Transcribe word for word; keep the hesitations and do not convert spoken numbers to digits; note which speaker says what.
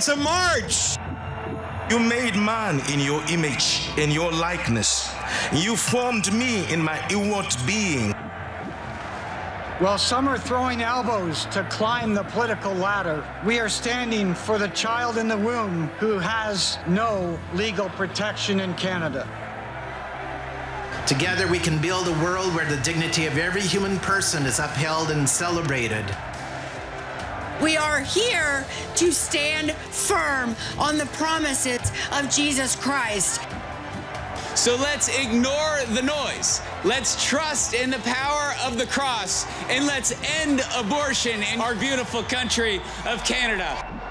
Speaker 1: It's a march. You made man in your image, in your likeness. You formed me in my inward being.
Speaker 2: While some are throwing elbows to climb the political ladder, we are standing for the child in the womb who has no legal protection in Canada.
Speaker 3: Together we can build a world where the dignity of every human person is upheld and celebrated.
Speaker 4: We are here to stand firm on the promises of Jesus Christ.
Speaker 5: So let's ignore the noise. Let's trust in the power of the cross, and let's end abortion in our beautiful country of Canada.